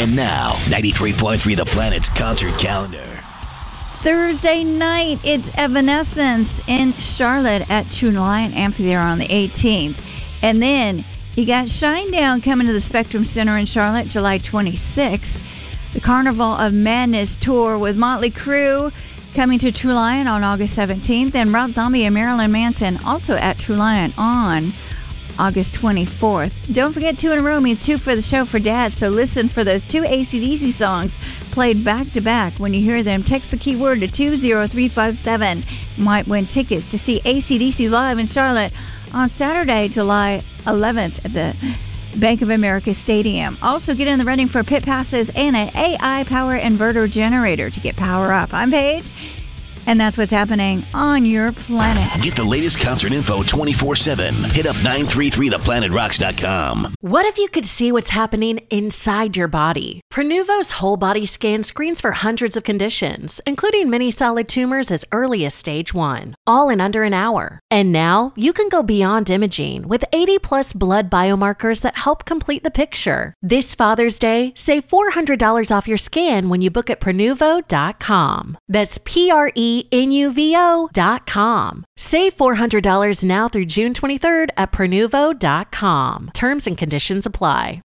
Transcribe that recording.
And now, 93.3 The Planet's concert calendar. Thursday night, it's Evanescence in Charlotte at True Lion Amphitheater on the 18th. And then you got Shinedown coming to the Spectrum Center in Charlotte July 26th. The Carnival of Madness tour with Motley Crue coming to True Lion on August 17th. And Rob Zombie and Marilyn Manson also at True Lion on August 24th. Don't forget 2 in a row means 2 for the show for Dad, so listen for those 2 AC/DC songs played back to back. When you hear them, text the keyword to 20357. You might win tickets to see AC/DC live in Charlotte on Saturday, July 11th at the Bank of America Stadium. Also get in the running for pit passes and an AI power inverter generator to get power up. I'm Paige, and that's what's happening on your planet. Get the latest concert info 24/7. Hit up 933theplanetrocks.com. What if you could see what's happening inside your body? Prenuvo's whole body scan screens for hundreds of conditions, including many solid tumors as early as stage 1, all in under an hour. And now you can go beyond imaging with 80+ blood biomarkers that help complete the picture. This Father's Day, save $400 off your scan when you book at Prenuvo.com. That's PRENUVO.com. Save $400 now through June 23rd at Prenuvo.com. Terms and conditions apply.